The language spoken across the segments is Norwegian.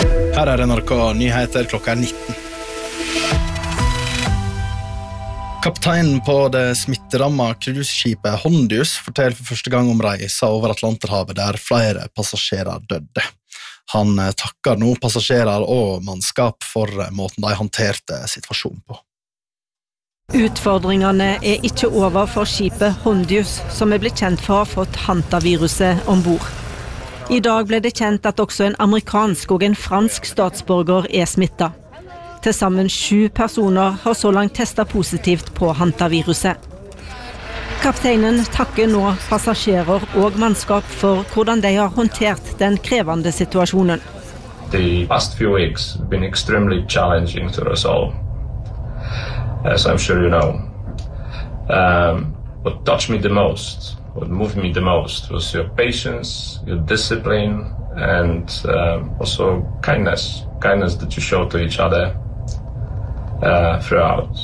Her NRK Nyheter klokka 19. Kapteinen på det smitteramma cruiseskipet Hondius forteller for første gang om reisa over Atlanterhavet der flere passasjerer døde. Han takker nå passasjerer og mannskap for måten de håndterte situasjonen på. Utfordringene ikke over for skipet Hondius, som blitt kjent for å ha fått hantaviruset ombord. I dag ble det kjent at også en amerikansk og en fransk statsborger smittet. Til sammen 7 personer har så langt testet positivt på hantaviruset. Kapteinen takker nå passasjerer og mannskap for hvordan de har håndtert den krevende situasjonen. The past few weeks have been extremely challenging to us all, as I'm sure you know. What touched me the most, what moved me the most was your patience, your discipline, and also kindness that you show to each other throughout.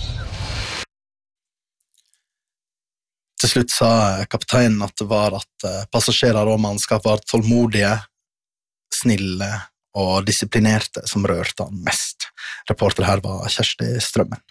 Til slutt sa kapteinen at det var at passasjerer og mannskap var tålmodige, snille og disiplinerte som rørte han mest. Reporter her var Kjersti Strømmen.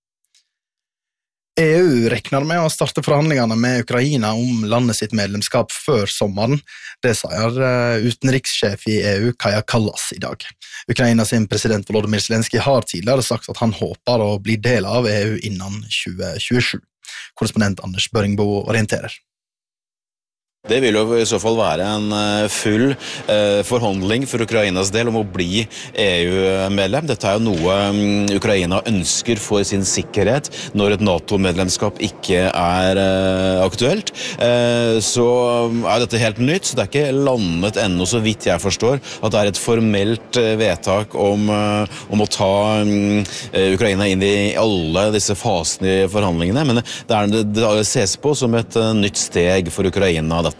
EU rekner med å starte forhandlingene med Ukraina om landet sitt medlemskap før sommeren. Det sier utenrikssjef i EU, Kaja Kallas, i dag. Ukrainas president Volodymyr Zelensky har tidligere sagt at han håper å bli del av EU innen 2027. Korrespondent Anders Børingbo orienterer. Det vil jo i så fall være en full forhandling for Ukrainas del om å bli EU-medlem. Dette er jo noe Ukraina ønsker for sin sikkerhet når et NATO-medlemskap ikke er aktuelt. Så er dette helt nytt, så det er ikke landet ennå, så vidt jeg forstår, at det er et formelt vedtak om å ta Ukraina inn i alle disse fasene i forhandlingene. Men det ses på som et nytt steg for Ukraina, dette.